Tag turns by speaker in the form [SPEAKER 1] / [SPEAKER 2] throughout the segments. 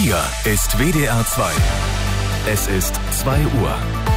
[SPEAKER 1] Hier ist WDR 2. Es ist 2 Uhr.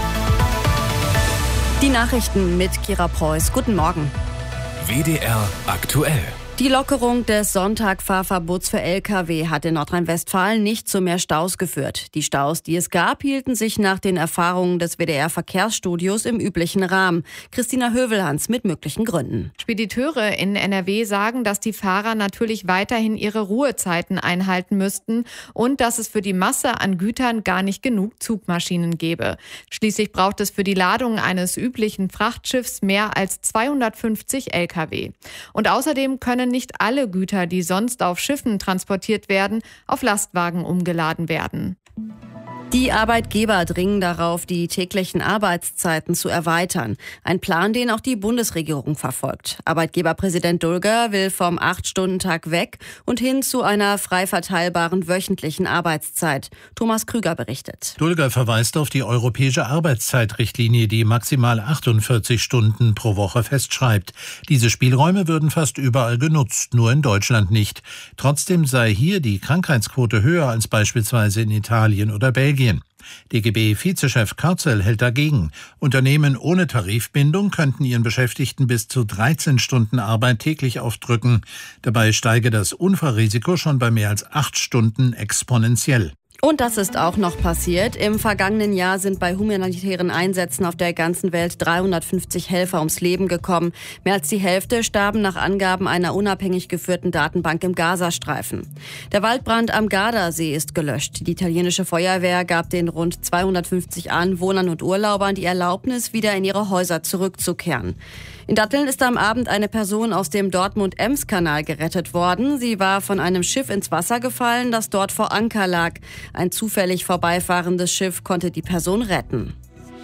[SPEAKER 2] Die Nachrichten mit Kira Preuß. Guten Morgen.
[SPEAKER 1] WDR aktuell.
[SPEAKER 2] Die Lockerung des Sonntagfahrverbots für Lkw hat in Nordrhein-Westfalen nicht zu mehr Staus geführt. Die Staus, die es gab, hielten sich nach den Erfahrungen des WDR-Verkehrsstudios im üblichen Rahmen. Christina Hövelhans mit möglichen Gründen.
[SPEAKER 3] Spediteure in NRW sagen, dass die Fahrer natürlich weiterhin ihre Ruhezeiten einhalten müssten und dass es für die Masse an Gütern gar nicht genug Zugmaschinen gäbe. Schließlich braucht es für die Ladung eines üblichen Frachtschiffs mehr als 250 Lkw. Und außerdem können nicht alle Güter, die sonst auf Schiffen transportiert werden, auf Lastwagen umgeladen werden.
[SPEAKER 2] Die Arbeitgeber dringen darauf, die täglichen Arbeitszeiten zu erweitern. Ein Plan, den auch die Bundesregierung verfolgt. Arbeitgeberpräsident Dulger will vom 8-Stunden-Tag weg und hin zu einer frei verteilbaren wöchentlichen Arbeitszeit. Thomas Krüger berichtet.
[SPEAKER 4] Dulger verweist auf die europäische Arbeitszeitrichtlinie, die maximal 48 Stunden pro Woche festschreibt. Diese Spielräume würden fast überall genutzt, nur in Deutschland nicht. Trotzdem sei hier die Krankheitsquote höher als beispielsweise in Italien oder Belgien. DGB-Vizechef Karzel hält dagegen. Unternehmen ohne Tarifbindung könnten ihren Beschäftigten bis zu 13 Stunden Arbeit täglich aufdrücken. Dabei steige das Unfallrisiko schon bei mehr als 8 Stunden exponentiell.
[SPEAKER 2] Und das ist auch noch passiert. Im vergangenen Jahr sind bei humanitären Einsätzen auf der ganzen Welt 350 Helfer ums Leben gekommen. Mehr als die Hälfte starben nach Angaben einer unabhängig geführten Datenbank im Gazastreifen. Der Waldbrand am Gardasee ist gelöscht. Die italienische Feuerwehr gab den rund 250 Anwohnern und Urlaubern die Erlaubnis, wieder in ihre Häuser zurückzukehren. In Datteln ist am Abend eine Person aus dem Dortmund-Ems-Kanal gerettet worden. Sie war von einem Schiff ins Wasser gefallen, das dort vor Anker lag. Ein zufällig vorbeifahrendes Schiff konnte die Person retten.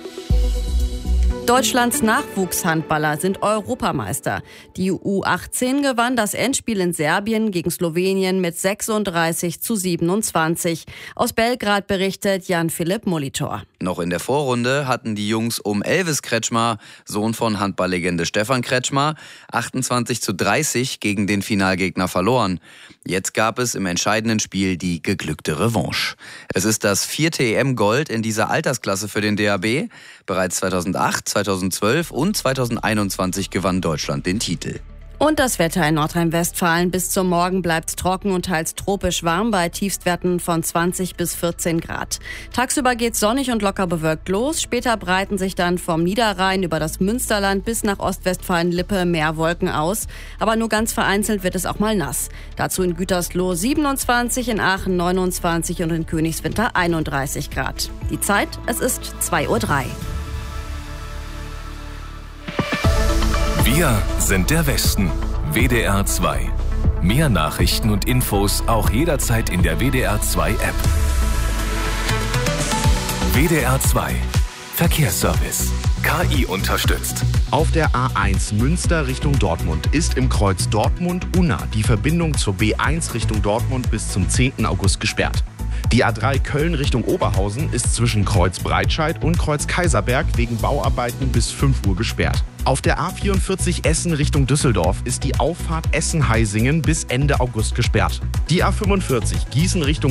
[SPEAKER 2] Deutschlands Nachwuchshandballer sind Europameister. Die U18 gewann das Endspiel in Serbien gegen Slowenien mit 36:27. Aus Belgrad berichtet Jan-Philipp Molitor.
[SPEAKER 5] Noch in der Vorrunde hatten die Jungs um Elvis Kretschmer, Sohn von Handballlegende Stefan Kretschmer, 28:30 gegen den Finalgegner verloren. Jetzt gab es im entscheidenden Spiel die geglückte Revanche. Es ist das 4. EM-Gold in dieser Altersklasse für den DHB. Bereits 2008, 2012 und 2021 gewann Deutschland den Titel.
[SPEAKER 2] Und das Wetter in Nordrhein-Westfalen. Bis zum Morgen bleibt trocken und teils tropisch warm bei Tiefstwerten von 20 bis 14 Grad. Tagsüber geht's sonnig und locker bewölkt los. Später breiten sich dann vom Niederrhein über das Münsterland bis nach Ostwestfalen-Lippe mehr Wolken aus. Aber nur ganz vereinzelt wird es auch mal nass. Dazu in Gütersloh 27, in Aachen 29 und in Königswinter 31 Grad. Die Zeit, es ist 2:03 Uhr.
[SPEAKER 1] Wir sind der Westen. WDR 2. Mehr Nachrichten und Infos auch jederzeit in der WDR 2 App. WDR 2. Verkehrsservice. KI unterstützt.
[SPEAKER 6] Auf der A1 Münster Richtung Dortmund ist im Kreuz Dortmund-Unna die Verbindung zur B1 Richtung Dortmund bis zum 10. August gesperrt. Die A3 Köln Richtung Oberhausen ist zwischen Kreuz Breitscheid und Kreuz Kaiserberg wegen Bauarbeiten bis 5 Uhr gesperrt. Auf der A44 Essen Richtung Düsseldorf ist die Auffahrt Essen-Heisingen bis Ende August gesperrt. Die A45 Gießen Richtung